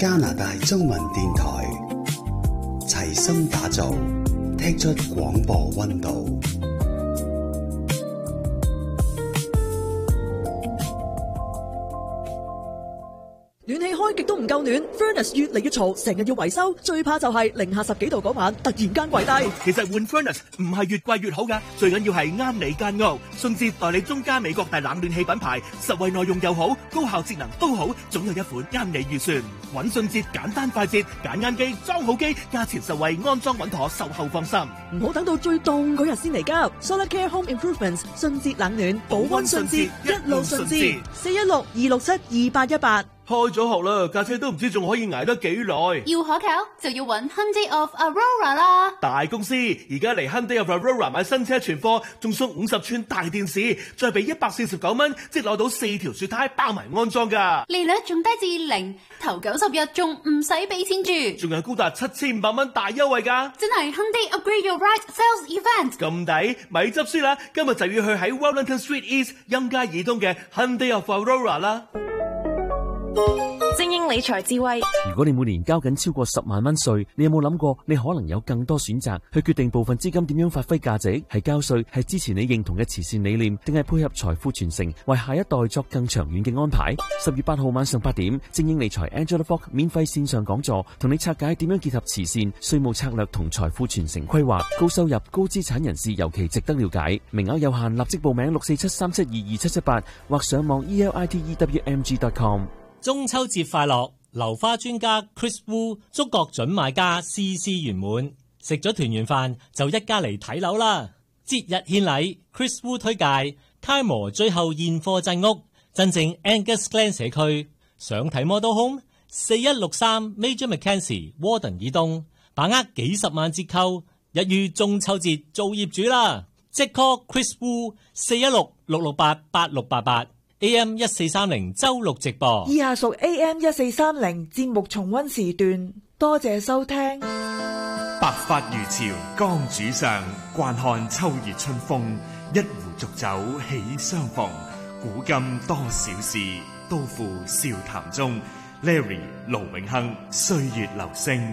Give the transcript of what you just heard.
加拿大中文電台，齊心打造，踢出廣播溫度。 暖氣開極都唔夠暖 ，Furnace 越嚟越嘈，成日要維修，最怕就係零下10幾度嗰晚突然間跪低。 其實換 Furnace 唔係越貴越好㗎，最緊要係啱你間屋。順治代理中加美國大冷暖氣品牌，實惠內用又好，高效節能都好，總有一款啱你預算。揾順治簡單快捷，揀啱機，裝好機，價錢實惠，安裝穩妥，售後放心。 唔好等到最凍嗰日先嚟交。Solar Care Home Improvements 順治冷暖保溫順治，一路順治。416-267-2818。 開咗學啦，架車都唔知仲可以捱得幾耐。 要可靠就要揾 Hyundai of Aurora 啦。 大公司而家嚟 Hyundai of Aurora 買新車存貨，仲送50寸大電視，再俾149蚊，即攞到4條雪胎包埋安裝㗎。 利率仲低至0，頭90日仲唔使俾錢住， 仲有高達7500蚊大優惠㗎。 真係 Hyundai Upgrade Your Ride Sales Event。 咁抵，咪執輸啦！今日就要去喺 Wellington Street East 欽街以東嘅 Hyundai of Aurora 啦。 精英理財智慧。 如果你每年交緊超過10萬蚊稅，你有冇諗過你可能有更多選擇去決定部分資金點樣發揮價值？係交稅，係支持你認同嘅慈善理念，定係配合財富傳承，為下一代作更長遠嘅安排？10月8號晚上8點，精英理財 Angela Fogg 免費線上講座，同你拆解點樣結合慈善、稅務策略同財富傳承規劃。高收入、高資產人士尤其值得了解，名額有限，立即報名647-372-2778或上網 elitewmg.com。 中秋節快樂！流花專家 Chris Wu 祝各準買家事事圓滿，食咗團圓飯就一家嚟睇樓啦！節日獻禮 ，Chris Wu 推介 Kaimor 最後現貨鎮屋，真正 Angus Glen 社區。想睇 Model Home 4163 Major Mackenzie Warden 以東，把握幾十萬折扣，一於中秋節做業主啦！即 call Chris Wu 416-668-8688。AM 1430周六直播， 以下屬 AM 1430節目重溫時段，多謝收聽。 白髮如潮江渚上，慣看秋月春風，一壺濁酒喜相逢。古今多少事，都付笑談中。Larry 盧永亨，歲月留聲。